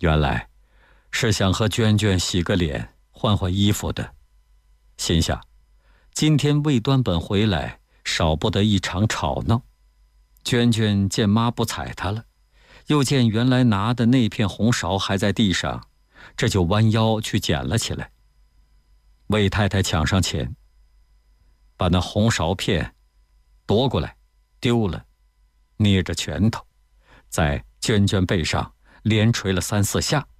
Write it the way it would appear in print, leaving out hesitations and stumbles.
原来是想和娟娟洗个脸换换衣服的，心想今天魏端本回来少不得一场吵闹。娟娟见妈不睬她了，又见原来拿的那片红苕还在地上，这就弯腰去捡了起来。魏太太抢上前，把那红苕片夺过来丢了，捏着拳头在娟娟背上连捶了3、4下。